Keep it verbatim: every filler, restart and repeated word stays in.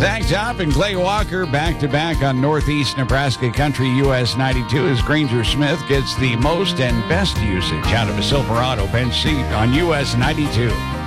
Zach Top and Clay Walker back-to-back on Northeast Nebraska Country U S ninety-two as Granger Smith gets the most and best usage out of a Silverado bench seat on U S ninety-two.